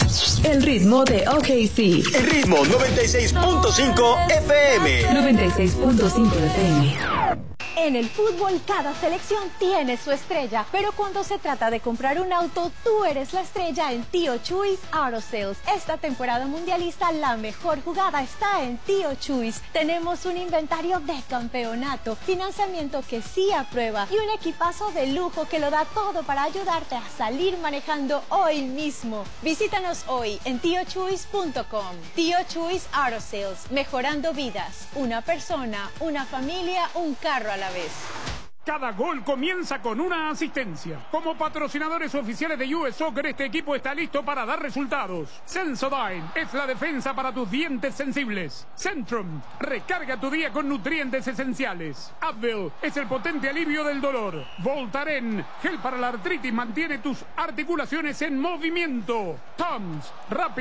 El ritmo de OKC. El ritmo 96.5 FM. 96.5 FM. En el fútbol, cada selección tiene su estrella, pero cuando se trata de comprar un auto, tú eres la estrella en Tío Chuys Auto Sales. Esta temporada mundialista, la mejor jugada está en Tío Chuys. Tenemos un inventario de campeonato, financiamiento que sí aprueba y un equipazo de lujo que lo da todo para ayudarte a salir manejando hoy mismo. Visítanos hoy en tiochuys.com. Tío Chuys Auto Sales, mejorando vidas. Una persona, una familia, un carro a la vez. Cada gol comienza con una asistencia. Como patrocinadores oficiales de US Soccer, este equipo está listo para dar resultados. Sensodyne es la defensa para tus dientes sensibles. Centrum, recarga tu día con nutrientes esenciales. Advil es el potente alivio del dolor. Voltaren, gel para la artritis, mantiene tus articulaciones en movimiento. Tums, rápido.